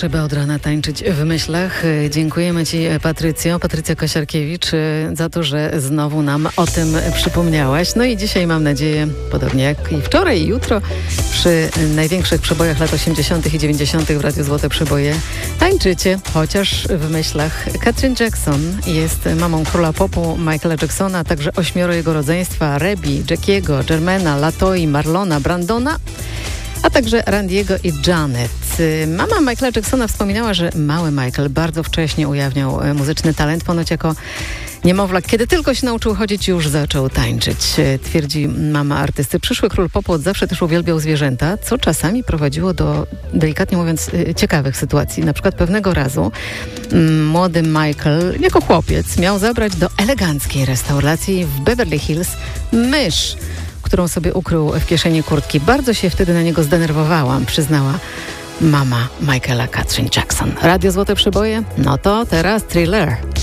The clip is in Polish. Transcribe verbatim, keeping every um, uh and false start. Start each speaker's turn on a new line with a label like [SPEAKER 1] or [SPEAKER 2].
[SPEAKER 1] trzeba od rana tańczyć w myślach. Dziękujemy Ci, Patrycjo, Patrycja Kosiarkiewicz, za to, że znowu nam o tym przypomniałaś. No i dzisiaj mam nadzieję, podobnie jak i wczoraj i jutro, przy największych przebojach lat osiemdziesiątych i dziewięćdziesiątych w Radiu Złote Przeboje tańczycie, chociaż w myślach. Katrin Jackson jest mamą króla popu Michaela Jacksona, a także ośmioro jego rodzeństwa, Rebi, Jackiego, Jermaina, Latoi, Marlona, Brandona, a także Randiego i Janet. Mama Michaela Jacksona wspominała, że mały Michael bardzo wcześnie ujawniał muzyczny talent. Ponoć jako niemowlak, kiedy tylko się nauczył chodzić, już zaczął tańczyć. Twierdzi mama artysty. Przyszły król popu od zawsze też uwielbiał zwierzęta, co czasami prowadziło do, delikatnie mówiąc, ciekawych sytuacji. Na przykład pewnego razu młody Michael, jako chłopiec, miał zabrać do eleganckiej restauracji w Beverly Hills mysz, którą sobie ukrył w kieszeni kurtki. Bardzo się wtedy na niego zdenerwowałam, przyznała mama Michaela, Katrin Jackson. Radio Złote Przeboje? No to teraz Thriller.